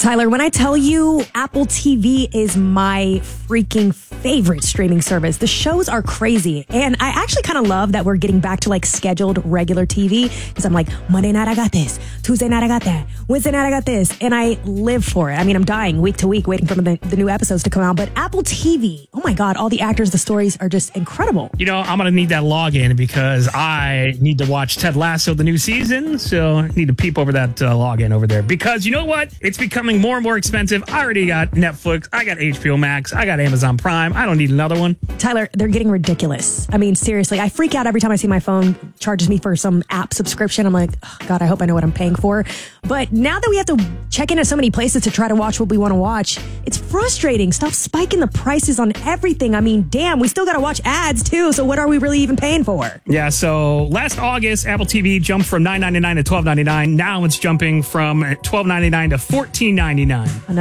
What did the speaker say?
Tyler, when I tell you Apple TV is my freaking favorite streaming service, the shows are crazy. And I actually kind of love that we're getting back to like scheduled regular TV because I'm like, Monday night I got this, Tuesday night I got that, Wednesday night I got this, and I live for it. I mean, I'm dying week to week waiting for the new episodes to come out. But Apple TV, oh my God, all the actors, the stories are just incredible. You know, I'm going to need that login because I need to watch Ted Lasso, the new season. So I need to peep over that login over there because you know what? It's becoming more and more expensive. I already got Netflix. I got HBO Max. I got Amazon Prime. I don't need another one. Tyler, they're getting ridiculous. I mean, seriously, I freak out every time I see my phone charges me for some app subscription. I'm like, oh, God, I hope I know what I'm paying for. But now that we have to check into so many places to try to watch what we want to watch, it's frustrating. Stop spiking the prices on everything. I mean, damn, we still got to watch ads too. So what are we really even paying for? Yeah, so last August, Apple TV jumped from $9.99 to $12.99. Now it's jumping from $12.99 to $14.99.